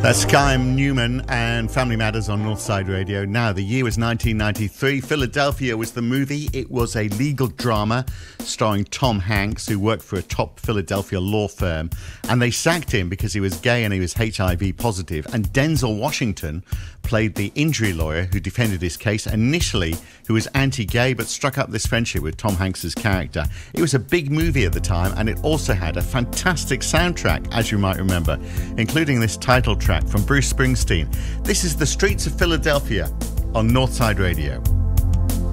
That's Chaim Newman and Family Matters on Northside Radio. Now, the year was 1993. Philadelphia was the movie. It was a legal drama starring Tom Hanks, who worked for a top Philadelphia law firm. And they sacked him because he was gay and he was HIV positive. And Denzel Washington played the injury lawyer who defended his case, initially who was anti-gay but struck up this friendship with Tom Hanks's character. It was a big movie at the time, and it also had a fantastic soundtrack, as you might remember, including this title track from Bruce Springsteen. This is The Streets of Philadelphia on Northside Radio.